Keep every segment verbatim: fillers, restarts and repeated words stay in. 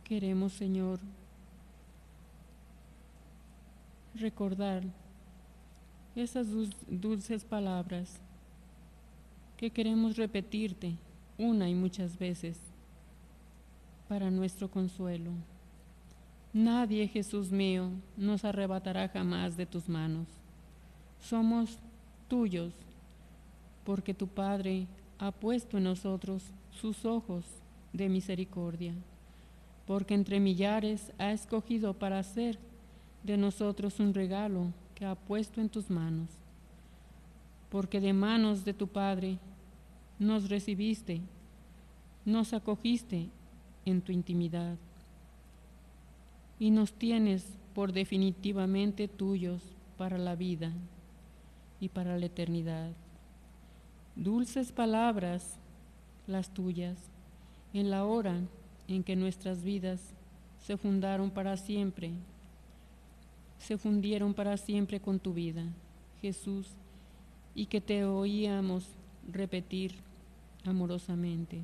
Queremos, Señor, recordar esas dulces palabras que queremos repetirte una y muchas veces para nuestro consuelo. Nadie, Jesús mío, nos arrebatará jamás de tus manos. Somos tuyos, porque tu Padre ha puesto en nosotros sus ojos de misericordia, porque entre millares ha escogido para hacer de nosotros un regalo que ha puesto en tus manos, porque de manos de tu Padre nos recibiste, nos acogiste en tu intimidad y nos tienes por definitivamente tuyos para la vida y para la eternidad. Dulces palabras las tuyas en la hora en que nuestras vidas se fundaron para siempre, se fundieron para siempre con tu vida, Jesús, y que te oíamos repetir amorosamente.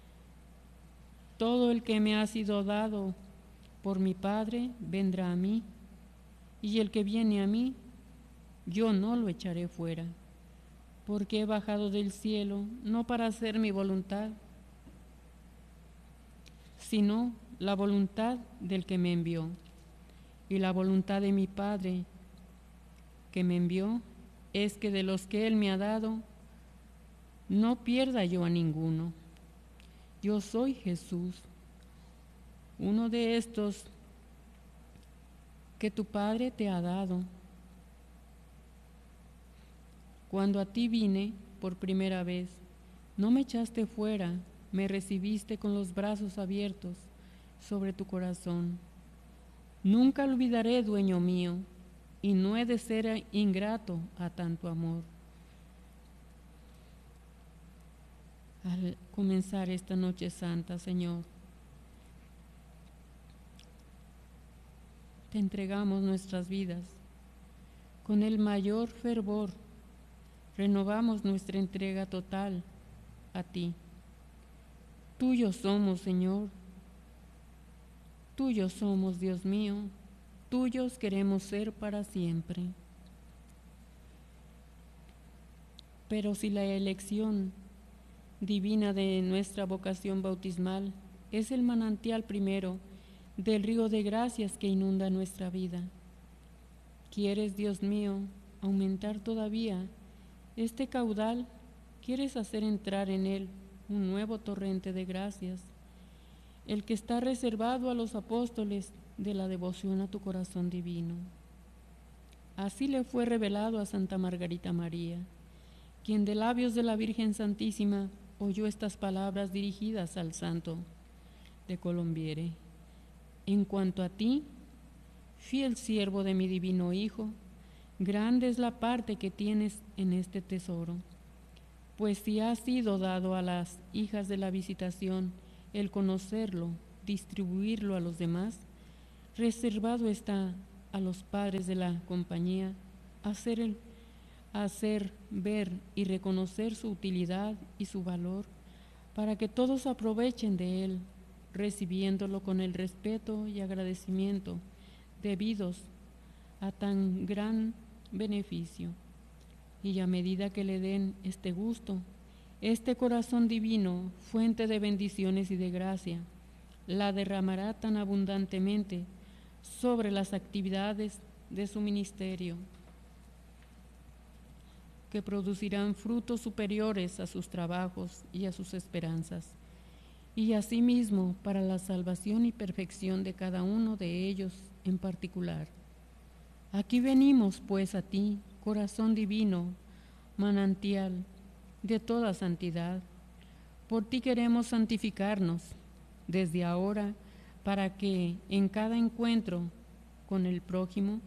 Todo el que me ha sido dado por mi Padre vendrá a mí, y el que viene a mí, yo no lo echaré fuera, porque he bajado del cielo no para hacer mi voluntad, sino la voluntad del que me envió. Y la voluntad de mi Padre que me envió es que de los que Él me ha dado, no pierda yo a ninguno. Yo soy Jesús, uno de estos que tu Padre te ha dado. Cuando a ti vine por primera vez, no me echaste fuera, me recibiste con los brazos abiertos sobre tu corazón. Nunca olvidaré, dueño mío, y no he de ser ingrato a tanto amor. Al comenzar esta noche santa, Señor, te entregamos nuestras vidas con el mayor fervor. Renovamos nuestra entrega total a ti. Tuyos somos, Señor. Tuyos somos, Dios mío. Tuyos queremos ser para siempre. Pero si la elección divina de nuestra vocación bautismal es el manantial primero del río de gracias que inunda nuestra vida, ¿quieres, Dios mío, aumentar todavía este caudal? ¿Quieres hacer entrar en él un nuevo torrente de gracias, el que está reservado a los apóstoles de la devoción a tu corazón divino? Así le fue revelado a Santa Margarita María, quien de labios de la Virgen Santísima oyó estas palabras dirigidas al santo de Colombiere: en cuanto a ti, fiel siervo de mi divino Hijo, grande es la parte que tienes en este tesoro, pues si ha sido dado a las hijas de la Visitación el conocerlo, distribuirlo a los demás, reservado está a los padres de la compañía hacer, el, hacer ver y reconocer su utilidad y su valor, para que todos aprovechen de él, recibiéndolo con el respeto y agradecimiento debidos a tan gran beneficio. Y a medida que le den este gusto, este corazón divino, fuente de bendiciones y de gracia, la derramará tan abundantemente sobre las actividades de su ministerio, que producirán frutos superiores a sus trabajos y a sus esperanzas, y asimismo para la salvación y perfección de cada uno de ellos en particular. Aquí venimos pues a ti, corazón divino, manantial de toda santidad. Por ti queremos santificarnos desde ahora, para que en cada encuentro con el prójimo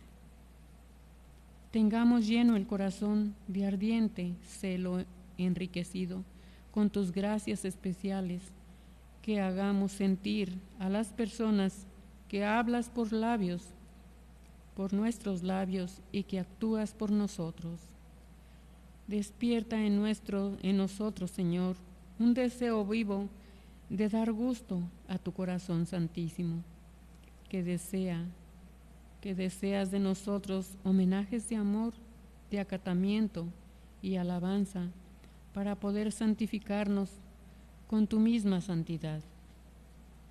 tengamos lleno el corazón de ardiente celo enriquecido con tus gracias especiales, que hagamos sentir a las personas que hablas por labios, por nuestros labios, y que actúas por nosotros. Despierta en, nuestro, en nosotros, Señor, un deseo vivo de dar gusto a tu corazón santísimo, que desea, que deseas de nosotros homenajes de amor, de acatamiento y alabanza, para poder santificarnos con tu misma santidad.